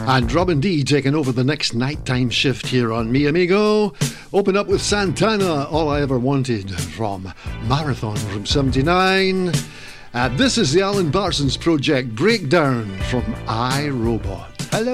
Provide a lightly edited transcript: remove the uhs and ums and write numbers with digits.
And Robin D taking over the next nighttime shift here on Mi Amigo. Open up with Santana, All I Ever Wanted, from Marathon from 79. This is the Alan Parsons Project Breakdown from iRobot.